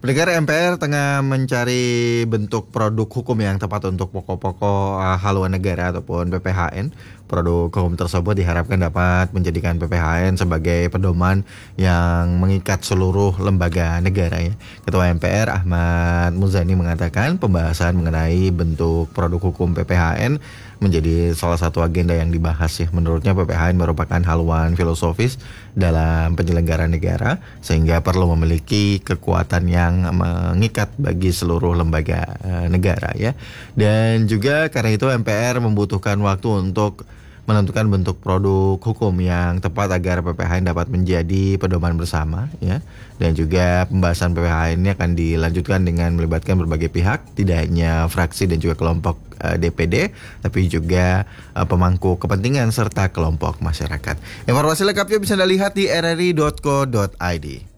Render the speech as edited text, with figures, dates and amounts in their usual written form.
Pendengar, MPR tengah mencari bentuk produk hukum yang tepat untuk pokok-pokok haluan negara ataupun PPHN. Produk hukum tersebut diharapkan dapat menjadikan PPHN sebagai pedoman yang mengikat seluruh lembaga negara ya. Ketua MPR Ahmad Muzani mengatakan pembahasan mengenai bentuk produk hukum PPHN menjadi salah satu agenda yang dibahas ya. Menurutnya PPHN merupakan haluan filosofis dalam penyelenggaraan negara sehingga perlu memiliki kekuatan yang mengikat bagi seluruh lembaga negara ya. Dan juga karena itu MPR membutuhkan waktu untuk menentukan bentuk produk hukum yang tepat agar PPHN dapat menjadi pedoman bersama ya. Dan juga pembahasan PPHN ini akan dilanjutkan dengan melibatkan berbagai pihak, tidak hanya fraksi dan juga kelompok DPD, tapi juga pemangku kepentingan serta kelompok masyarakat. Informasi lengkapnya bisa Anda lihat di rri.co.id.